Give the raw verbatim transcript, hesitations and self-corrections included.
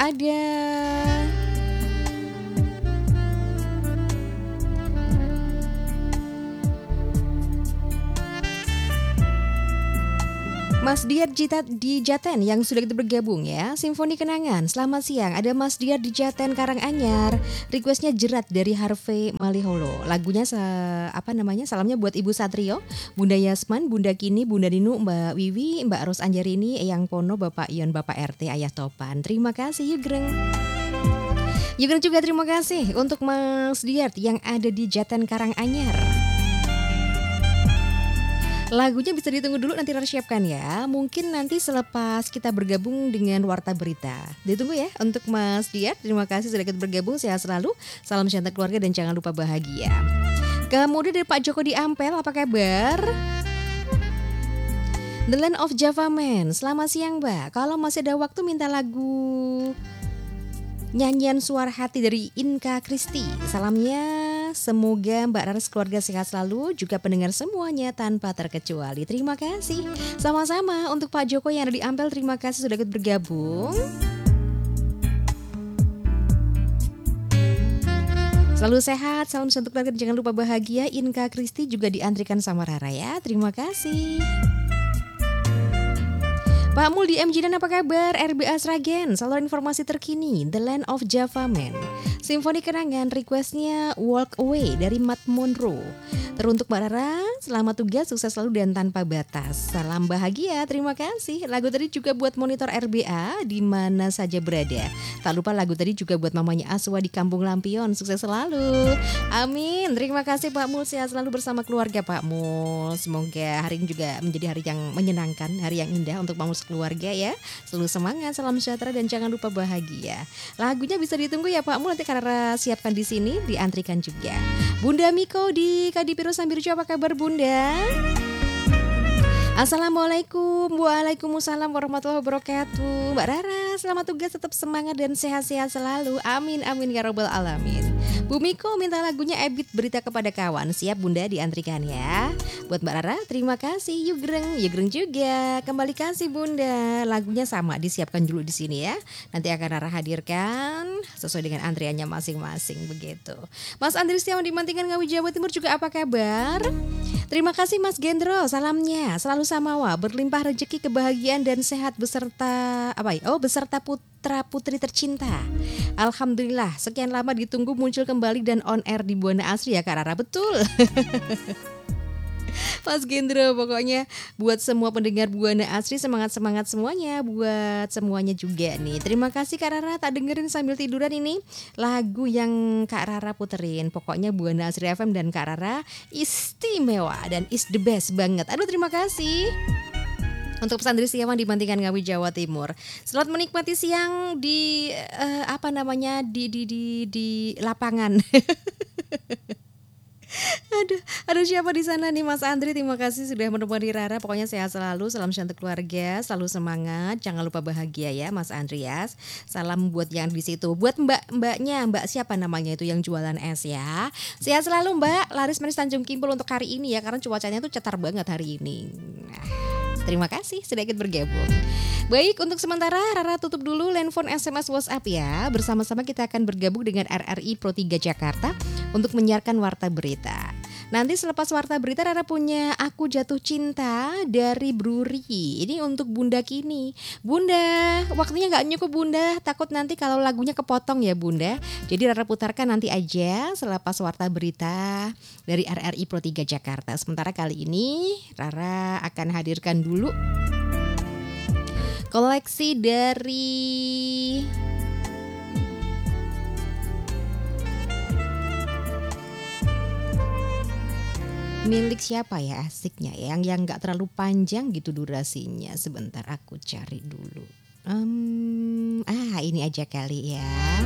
Ada Mas Diar Jita di Jaten yang sudah kita bergabung ya. Simfoni Kenangan, selamat siang. Ada Mas Diar di Jaten Karanganyar. Requestnya Jerat dari Harvey Maliholo. Lagunya se- apa namanya? Salamnya buat Ibu Satrio, Bunda Yasman, Bunda Kini, Bunda Dinu, Mbak Wiwi, Mbak Ros Anjarini, Eyang Pono, Bapak Ion, Bapak R T, Ayah Topan. Terima kasih Yugreng. Yugreng juga terima kasih untuk Mas Diar yang ada di Jaten Karanganyar. Lagunya bisa ditunggu dulu, nanti Rara siapkan ya. Mungkin nanti selepas kita bergabung dengan Warta Berita. Ditunggu ya untuk Mas Diar. Terima kasih sudah ikut bergabung, sehat selalu. Salam cantik keluarga dan jangan lupa bahagia. Kemudian dari Pak Joko di Ampel, apa kabar? The Land of Java Man. Selamat siang Mbak. Kalau masih ada waktu minta lagu nyanyian suara hati dari Inka Kristi. Salamnya semoga Mbak Raras keluarga sehat selalu, juga pendengar semuanya tanpa terkecuali. Terima kasih. Sama-sama untuk Pak Joko yang ada di Ampel, terima kasih sudah ikut bergabung. Selalu sehat, salam untuk keluarga, jangan lupa bahagia. Inka Kristi juga diantrikan sama Rara ya. Terima kasih. Pak Mul di M J dan apa kabar? R B A Sragen, saluran informasi terkini The Land of Java Man. Simfoni Kenangan, requestnya Walk Away dari Matt Monroe. Teruntuk Mbak Rara, selamat tugas, sukses selalu dan tanpa batas. Salam bahagia, terima kasih. Lagu tadi juga buat monitor R B A di mana saja berada. Tak lupa lagu tadi juga buat mamanya Aswa di Kampung Lampion, sukses selalu. Amin, terima kasih Pak Mul, sehat selalu bersama keluarga Pak Mul. Semoga hari ini juga menjadi hari yang menyenangkan, hari yang indah untuk Pak Mul keluarga ya. Selalu semangat, salam sejahtera dan jangan lupa bahagia. Lagunya bisa ditunggu ya Pak Mul, nanti Karara siapkan di sini, diantrikan juga. Bunda Miko di Kadipiro Sambirjo, apa kabar Bunda? Assalamualaikum, waalaikumsalam warahmatullahi wabarakatuh. Mbak Rara, selamat tugas, tetap semangat dan sehat-sehat selalu. Amin, amin ya robbal alamin. Bu Miko minta lagunya Ebit Berita Kepada Kawan. Siap Bunda, diantrikan ya. Buat Mbak Rara, terima kasih. Yugreng, Yugreng juga. Kembali kasih Bunda. Lagunya sama, disiapkan dulu di sini ya. Nanti akan Rara hadirkan sesuai dengan antriannya masing-masing begitu. Mas Andri Setiawan di Mantingan Ngawi Jawa Timur juga apa kabar? Terima kasih Mas Gendro, salamnya selalu samawa, berlimpah rezeki, kebahagiaan dan sehat beserta apa ya? Oh, beserta putra putri tercinta. Alhamdulillah, sekian lama ditunggu muncul kembali dan on air di Buana Asri ya Kak Rara, betul. Mas Gendro, pokoknya buat semua pendengar Buana Asri semangat-semangat semuanya, buat semuanya juga nih. Terima kasih Kak Rara, tak dengerin sambil tiduran ini lagu yang Kak Rara puterin. Pokoknya Buana Asri F M dan Kak Rara istimewa dan is the best banget. Aduh terima kasih. Untuk pesan dari Setiawan di Mantingan Ngawi Jawa Timur. Selamat menikmati siang di uh, apa namanya di di di di lapangan. Aduh, aduh siapa di sana nih Mas Andri, terima kasih sudah menemani Rara. Pokoknya sehat selalu, salam cantik keluarga, selalu semangat, jangan lupa bahagia ya Mas Andreas. Salam buat yang di situ, buat mbak-mbaknya, mbak siapa namanya itu yang jualan es ya. Sehat selalu Mbak, laris manis Tanjung Kimpul untuk hari ini ya, karena cuacanya tuh cetar banget hari ini. Terima kasih sudah ikut bergabung. Baik, untuk sementara Rara tutup dulu handphone, S M S, WhatsApp ya. Bersama-sama kita akan bergabung dengan R R I Pro tiga Jakarta untuk menyiarkan Warta Berita. Nanti selepas Warta Berita Rara punya Aku Jatuh Cinta dari Bruri. Ini untuk Bunda Kini. Bunda, waktunya gak nyukup Bunda. Takut nanti kalau lagunya kepotong ya Bunda. Jadi Rara putarkan nanti aja selepas Warta Berita dari R R I Pro tiga Jakarta. Sementara kali ini Rara akan hadirkan dulu koleksi dari milik siapa ya asiknya ya, yang yang nggak terlalu panjang gitu durasinya. Sebentar aku cari dulu. Um, ah ini aja kali ya.